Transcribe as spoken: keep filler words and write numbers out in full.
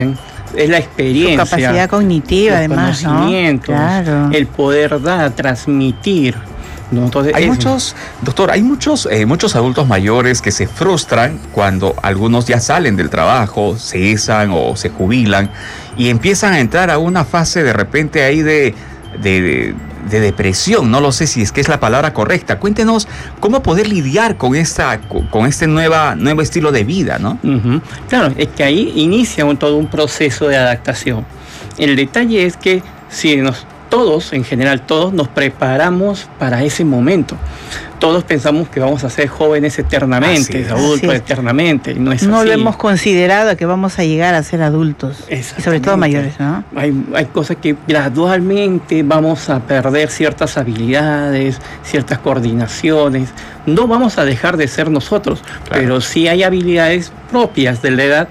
es la experiencia, su capacidad cognitiva, los además, ¿no? conocimientos, Claro. el poder dar, transmitir, ¿no? Entonces, Hay es, muchos, doctor, hay muchos, eh, muchos adultos mayores que se frustran cuando algunos ya salen del trabajo, cesan o se jubilan y empiezan a entrar a una fase de repente ahí de, de, de, de depresión. No lo sé si es que es la palabra correcta. Cuéntenos cómo poder lidiar con esta, con este nueva, nuevo estilo de vida, ¿no? Uh-huh. Claro, es que ahí inicia un, todo un proceso de adaptación. El detalle es que si nos todos, en general todos, nos preparamos para ese momento. Todos pensamos que vamos a ser jóvenes eternamente, es. adultos eternamente, y no es No así. lo hemos considerado que vamos a llegar a ser adultos, y sobre todo mayores, ¿no? Hay, hay cosas que gradualmente vamos a perder ciertas habilidades, ciertas coordinaciones. No vamos a dejar de ser nosotros, Claro. pero sí hay habilidades propias de la edad